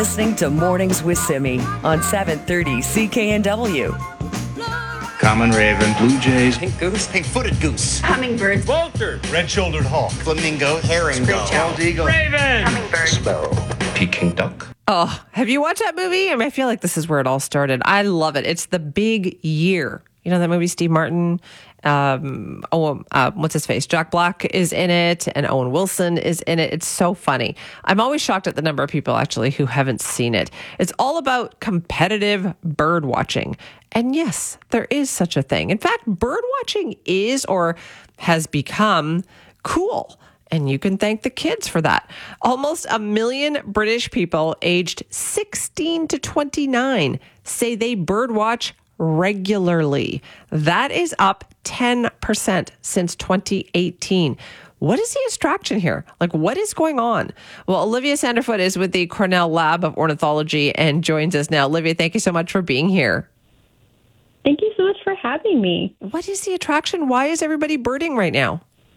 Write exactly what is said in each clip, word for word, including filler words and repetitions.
Listening to Mornings with Simi on seven thirty C K N W. Common raven, blue jays, pink goose, pink-footed goose, hummingbird, vulture, red-shouldered hawk, flamingo, herring, bald eagle, raven, hummingbird, sparrow, Peking duck. Oh, have you watched that movie? I mean, I feel like this is where it all started. I love it. It's The Big Year. You know that movie, Steve Martin? Um, oh, uh, what's his face? Jack Black is in it, and Owen Wilson is in it. It's so funny. I'm always shocked at the number of people actually who haven't seen it. It's all about competitive bird watching. And yes, there is such a thing. In fact, bird watching is or has become cool. And you can thank the kids for that. Almost a million British people aged sixteen to twenty-nine say they birdwatch regularly. That is up ten percent since twenty eighteen. What is the abstraction here? Like, what is going on? Well, Olivia Sanderfoot is with the Cornell Lab of Ornithology and joins us now. Olivia, thank you so much for being here. Thank you so much for having me. What is the attraction? Why is everybody birding right now?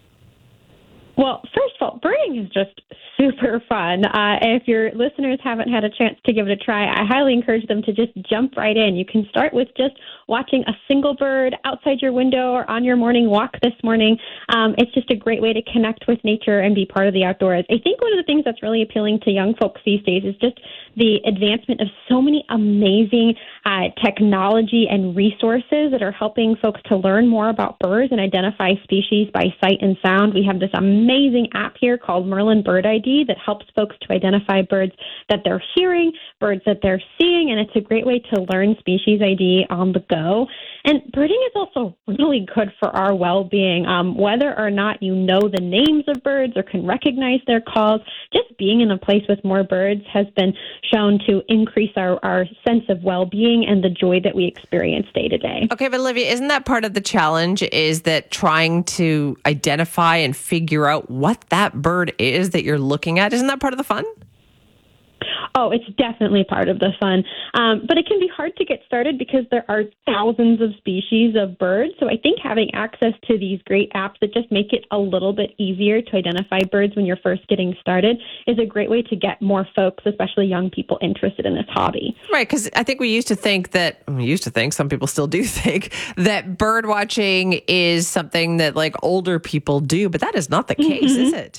Well, first of all, birding is just super fun. Uh, if your listeners haven't had a chance to give it a try, I highly encourage them to just jump right in. You can start with just watching a single bird outside your window or on your morning walk this morning. Um, it's just a great way to connect with nature and be part of the outdoors. I think one of the things that's really appealing to young folks these days is just the advancement of so many amazing uh, technology and resources that are helping folks to learn more about birds and identify species by sight and sound. We have this amazing app here called Merlin Bird I D that helps folks to identify birds that they're hearing, birds that they're seeing, and it's a great way to learn species I D on the go. And birding is also really good for our well-being. Um, whether or not you know the names of birds or can recognize their calls, just being in a place with more birds has been shown to increase our, our sense of well-being and the joy that we experience day to day. Okay, but Olivia, isn't that part of the challenge is that trying to identify and figure out what that bird is that you're looking at? Isn't that part of the fun? Oh, it's definitely part of the fun. Um, but it can be hard to get started because there are thousands of species of birds. So I think having access to these great apps that just make it a little bit easier to identify birds when you're first getting started is a great way to get more folks, especially young people, interested in this hobby. Right, because I think we used to think that, we used to think, some people still do think, that bird watching is something that like older people do, but that is not the case, mm-hmm. is it?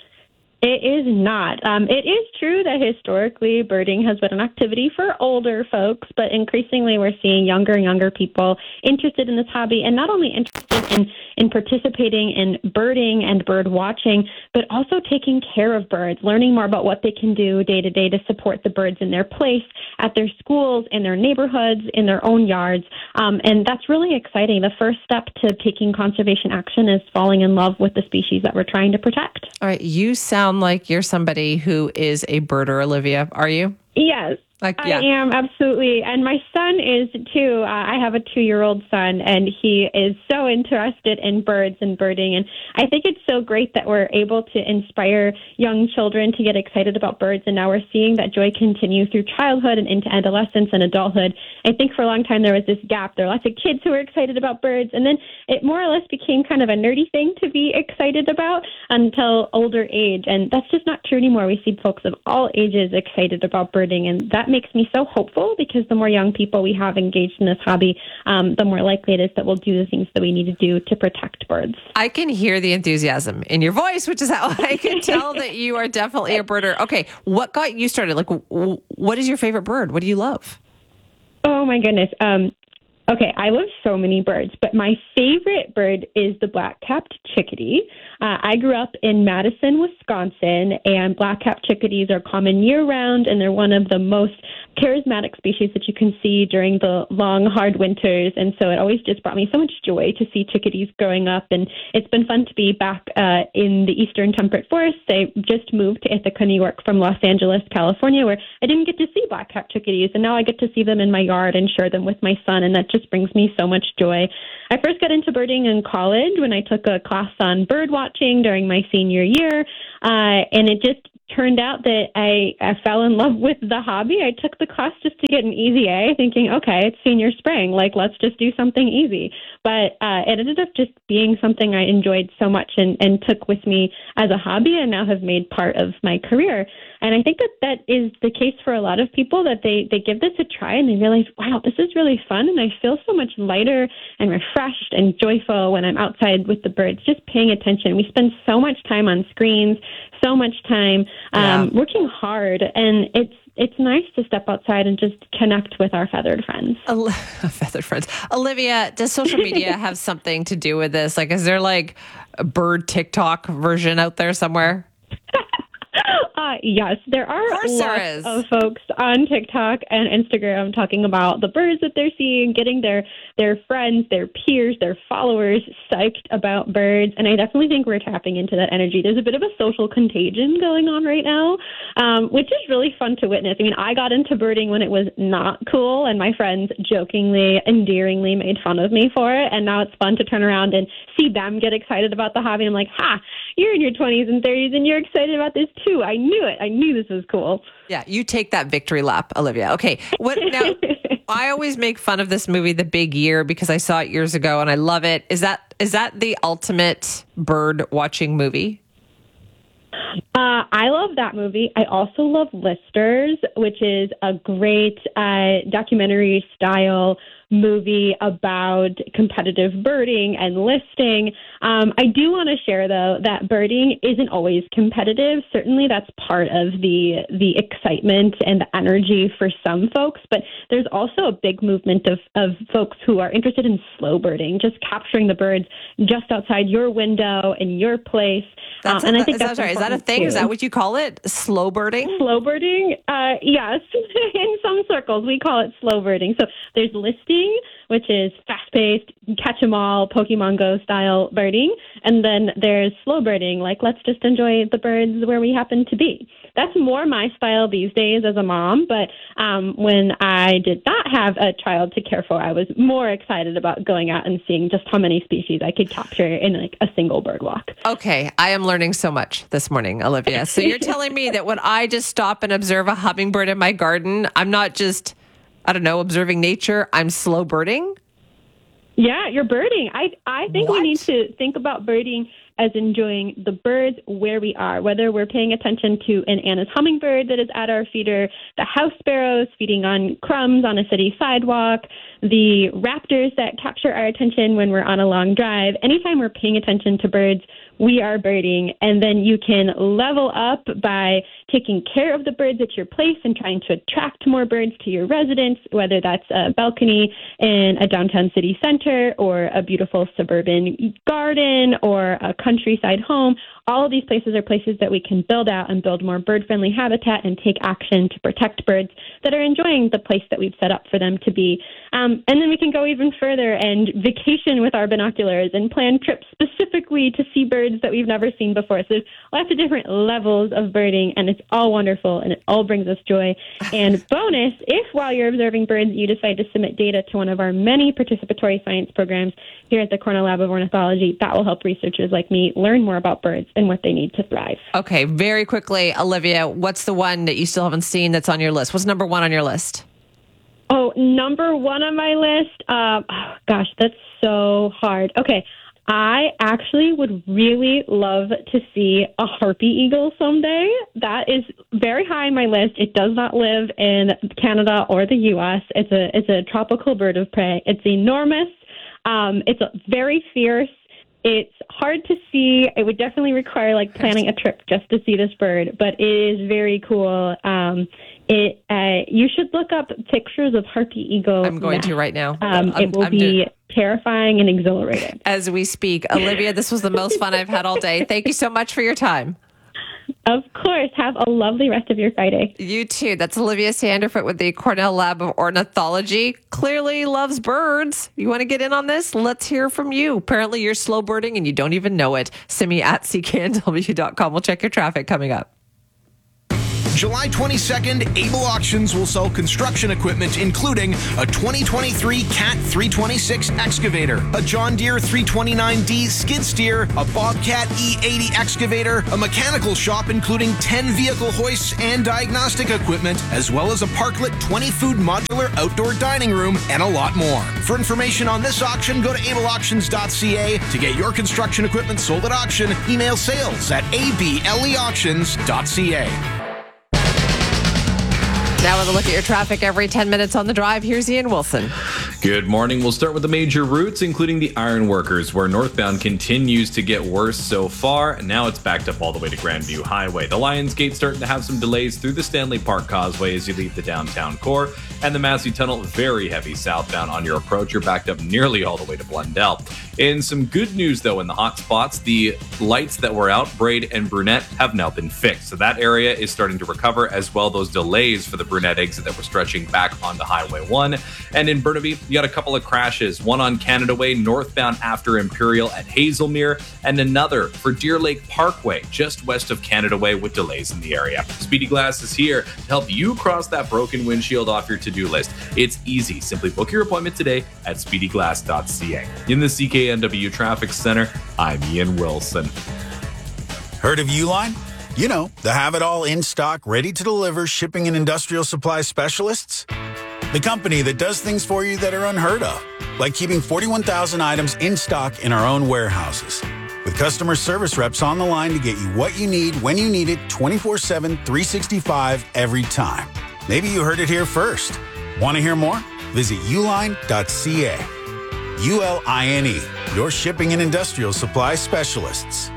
It is not. Um, it is true that historically birding has been an activity for older folks, but increasingly we're seeing younger and younger people interested in this hobby and not only interested in, in participating in birding and bird watching, but also taking care of birds, learning more about what they can do day to day to support the birds in their place, at their schools, in their neighborhoods, in their own yards. Um, and that's really exciting. The first step to taking conservation action is falling in love with the species that we're trying to protect. All right. You sound like you're somebody who is a birder, Olivia. Are you? Yes. Like, yeah. I am, absolutely. And my son is, too. Uh, I have a two-year-old son, and he is so interested in birds and birding. And I think it's so great that we're able to inspire young children to get excited about birds. And now we're seeing that joy continue through childhood and into adolescence and adulthood. I think for a long time there was this gap. There were lots of kids who were excited about birds. And then it more or less became kind of a nerdy thing to be excited about until older age. And that's just not true anymore. We see folks of all ages excited about birding. And that makes me so hopeful because the more young people we have engaged in this hobby, um, the more likely it is that we'll do the things that we need to do to protect birds. I can hear the enthusiasm in your voice, which is how I can tell that you are definitely a birder. Okay, what got you started? Like, w- what is your favorite bird? What do you love? Oh, my goodness. Um, okay, I love so many birds, but my favorite bird is the black-capped chickadee. Uh, I grew up in Madison, Wisconsin, and black-capped chickadees are common year-round, and they're one of the most charismatic species that you can see during the long, hard winters. And so it always just brought me so much joy to see chickadees growing up. And it's been fun to be back uh, in the eastern temperate forests. I just moved to Ithaca, New York from Los Angeles, California, where I didn't get to see black-capped chickadees. And now I get to see them in my yard and share them with my son. And that just brings me so much joy. I first got into birding in college when I took a class on bird watching during my senior year. Uh, and it just turned out that I, I fell in love with the hobby. I took the class just to get an easy A, thinking, okay, it's senior spring. Like, let's just do something easy. But uh, it ended up just being something I enjoyed so much and, and took with me as a hobby and now have made part of my career. And I think that that is the case for a lot of people, that they, they give this a try and they realize, wow, this is really fun. And I feel so much lighter and refreshed and joyful when I'm outside with the birds, just paying attention. We spend so much time on screens, so much time um, yeah. working hard. And it's it's nice to step outside and just connect with our feathered friends. Feathered friends. Olivia, does social media have something to do with this? Like, is there like a bird TikTok version out there somewhere? Uh, yes, there are lots there of folks on TikTok and Instagram talking about the birds that they're seeing, getting their, their friends, their peers, their followers psyched about birds. And I definitely think we're tapping into that energy. There's a bit of a social contagion going on right now, um, which is really fun to witness. I mean, I got into birding when it was not cool, and my friends jokingly, endearingly made fun of me for it. And now it's fun to turn around and see them get excited about the hobby. I'm like, ha, you're in your twenties and thirties and you're excited about this too. I knew it. I knew this was cool. Yeah, you take that victory lap, Olivia. Okay. What now? I always make fun of this movie, The Big Year, because I saw it years ago and I love it. Is that is that the ultimate bird watching movie? Uh, I love that movie. I also love Listers, which is a great uh, documentary style movie about competitive birding and listing. Um, I do want to share, though, that birding isn't always competitive. Certainly that's part of the the excitement and the energy for some folks, but there's also a big movement of, of folks who are interested in slow birding, just capturing the birds just outside your window in your place. That's uh, and a, I think is that's that, sorry, is that a thing? Too. Is that what you call it? Slow birding? Slow birding? Uh, yes. In some circles, we call it slow birding. So there's listing, which is fast-paced, catch-em-all, Pokemon Go style birding. And then there's slow birding, like let's just enjoy the birds where we happen to be. That's more my style these days as a mom. But um, when I did not have a child to care for, I was more excited about going out and seeing just how many species I could capture in like a single bird walk. Okay, I am learning so much this morning, Olivia. So you're telling me that when I just stop and observe a hummingbird in my garden, I'm not just, I don't know, observing nature, I'm slow birding? Yeah, you're birding. I I think What? we need to think about birding as enjoying the birds where we are, whether we're paying attention to an Anna's hummingbird that is at our feeder, the house sparrows feeding on crumbs on a city sidewalk, the raptors that capture our attention when we're on a long drive. Anytime we're paying attention to birds, we are birding. And then you can level up by taking care of the birds at your place and trying to attract more birds to your residence, whether that's a balcony in a downtown city center or a beautiful suburban garden or a countryside home. All of these places are places that we can build out and build more bird-friendly habitat and take action to protect birds that are enjoying the place that we've set up for them to be. Um, and then we can go even further and vacation with our binoculars and plan trips specifically to see birds that we've never seen before. So there's lots of different levels of birding, and it's all wonderful, and it all brings us joy. And bonus, if while you're observing birds, you decide to submit data to one of our many participatory science programs here at the Cornell Lab of Ornithology, that will help researchers like me learn more about birds and what they need to thrive. Okay, very quickly, Olivia, what's the one that you still haven't seen that's on your list? What's number one on your list? Oh, number one on my list? Uh, oh, gosh, that's so hard. Okay, I actually would really love to see a harpy eagle someday. That is very high on my list. It does not live in Canada or the U S. It's a it's a tropical bird of prey. It's enormous. Um, it's very fierce. It's hard to see. It would definitely require like planning a trip just to see this bird, but it is very cool. Um, it uh, you should look up pictures of harpy eagle. I'm going to right now. Um, I'm, it will I'm be doing... terrifying and exhilarating. As we speak. Olivia, this was the most fun I've had all day. Thank you so much for your time. Of course. Have a lovely rest of your Friday. You too. That's Olivia Sanderfoot with the Cornell Lab of Ornithology. Clearly loves birds. You want to get in on this? Let's hear from you. Apparently you're slow birding and you don't even know it. Send me at C K N W dot com. We'll check your traffic coming up. July twenty-second, Able Auctions will sell construction equipment, including a twenty twenty-three Cat three twenty-six excavator, a John Deere three twenty-nine D skid steer, a Bobcat E eighty excavator, a mechanical shop including ten vehicle hoists and diagnostic equipment, as well as a Parklet twenty-food modular outdoor dining room, and a lot more. For information on this auction, go to able auctions dot c a. To get your construction equipment sold at auction, email sales at a b l e auctions dot c a. Now with a look at your traffic every ten minutes on the drive, here's Ian Wilson. Good morning. We'll start with the major routes, including the Ironworkers, where northbound continues to get worse so far, and now it's backed up all the way to Grandview Highway. The Lions Gate starting to have some delays through the Stanley Park Causeway as you leave the downtown core, and the Massey Tunnel very heavy southbound on your approach. You're backed up nearly all the way to Blundell. In some good news, though, in the hot spots, the lights that were out, Braid and Brunette, have now been fixed. So that area is starting to recover, as well those delays for the Brunette exit that were stretching back onto Highway one. And in Burnaby, you got a couple of crashes, one on Canada Way northbound after Imperial at Hazelmere, and another for Deer Lake Parkway just west of Canada Way with delays in the area. Speedy Glass is here to help you cross that broken windshield off your to-do list. It's easy. Simply book your appointment today at speedy glass dot c a. In the C K N W Traffic Center, I'm Ian Wilson. Heard of Uline? You know, the have-it-all in-stock, ready-to-deliver shipping and industrial supply specialists. The company that does things for you that are unheard of, like keeping forty-one thousand items in stock in our own warehouses. With customer service reps on the line to get you what you need when you need it twenty-four seven, three sixty-five every time. Maybe you heard it here first. Want to hear more? Visit uline dot c a. U L I N E, your shipping and industrial supply specialists.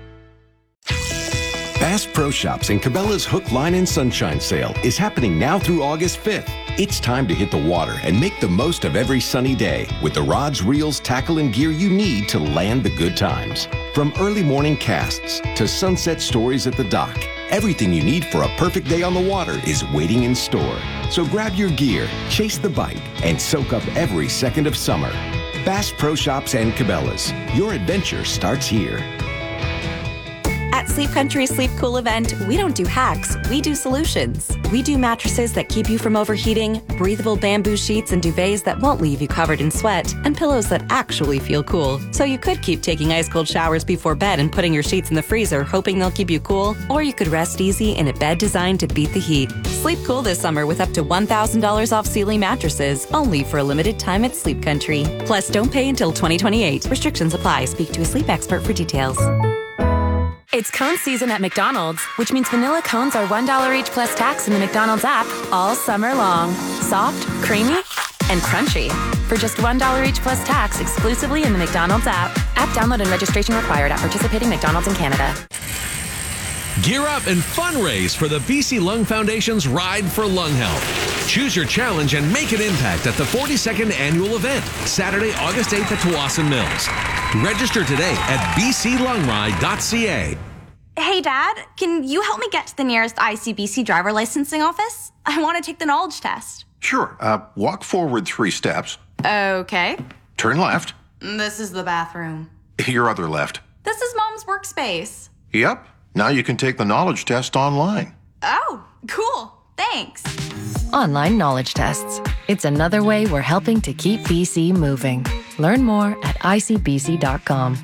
Bass Pro Shops and Cabela's Hook, Line, and Sunshine sale is happening now through August fifth. It's time to hit the water and make the most of every sunny day with the rods, reels, tackle, and gear you need to land the good times. From early morning casts to sunset stories at the dock, everything you need for a perfect day on the water is waiting in store. So grab your gear, chase the bite, and soak up every second of summer. Bass Pro Shops and Cabela's. Your adventure starts here. At Sleep Country's Sleep Cool event, we don't do hacks, we do solutions. We do mattresses that keep you from overheating, breathable bamboo sheets and duvets that won't leave you covered in sweat, and pillows that actually feel cool. So you could keep taking ice-cold showers before bed and putting your sheets in the freezer, hoping they'll keep you cool, or you could rest easy in a bed designed to beat the heat. Sleep cool this summer with up to one thousand dollars off Sealy mattresses, only for a limited time at Sleep Country. Plus, don't pay until twenty twenty-eight. Restrictions apply. Speak to a sleep expert for details. It's cone season at McDonald's, which means vanilla cones are one dollar each plus tax in the McDonald's app all summer long. Soft, creamy, and crunchy. For just one dollar each plus tax exclusively in the McDonald's app. App download and registration required at participating McDonald's in Canada. Gear up and fundraise for the B C Lung Foundation's Ride for Lung Health. Choose your challenge and make an impact at the forty-second annual event, Saturday, August eighth at Tawasin Mills. Register today at b c lung ride dot c a. Hey, Dad, can you help me get to the nearest I C B C driver licensing office? I want to take the knowledge test. Sure. Uh, walk forward three steps. Okay. Turn left. This is the bathroom. Your other left. This is Mom's workspace. Yep. Now you can take the knowledge test online. Oh, cool. Thanks. Online knowledge tests. It's another way we're helping to keep B C moving. Learn more at i c b c dot com.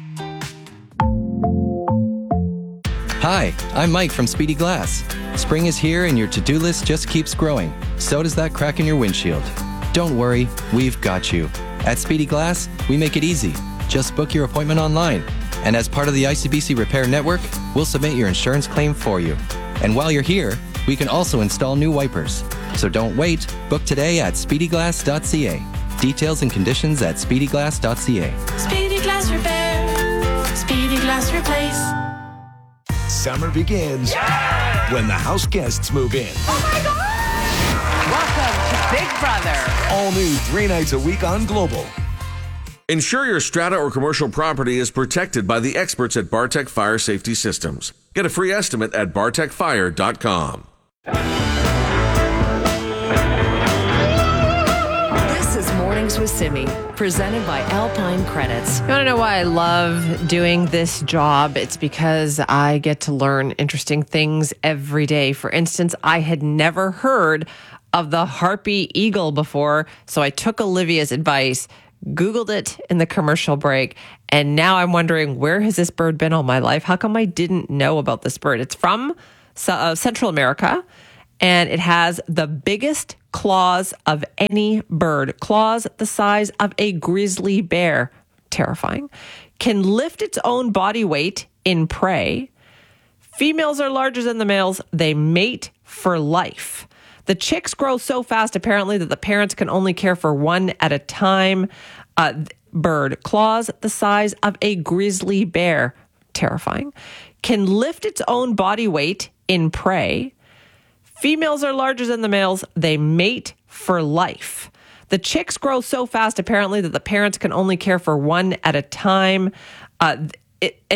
Hi, I'm Mike from Speedy Glass. Spring is here and your to-do list just keeps growing. So does that crack in your windshield. Don't worry, we've got you. At Speedy Glass, we make it easy. Just book your appointment online. And as part of the I C B C Repair Network, we'll submit your insurance claim for you. And while you're here, we can also install new wipers. So don't wait. Book today at speedy glass dot c a. Details and conditions at speedy glass dot c a. Speedy Glass Repair. Speedy Glass Replace. Summer begins yeah! when the house guests move in. Oh my God! Welcome to Big Brother. All new three nights a week on Global. Ensure your strata or commercial property is protected by the experts at Bartech Fire Safety Systems. Get a free estimate at bartech fire dot com. This is Mornings with Simi, presented by Alpine Credits. You want to know why I love doing this job? It's because I get to learn interesting things every day. For instance, I had never heard of the harpy eagle before, so I took Olivia's advice, Googled it in the commercial break, and now I'm wondering, where has this bird been all my life? How come I didn't know about this bird? It's from uh, Central America, and it has the biggest claws of any bird. Claws the size of a grizzly bear. Terrifying. Can lift its own body weight in prey. Females are larger than the males. They mate for life. The chicks grow so fast, apparently, that the parents can only care for one at a time. Uh, bird. Claws the size of a grizzly bear. Terrifying. Can lift its own body weight in prey. Females are larger than the males. They mate for life. The chicks grow so fast, apparently, that the parents can only care for one at a time. Uh, it,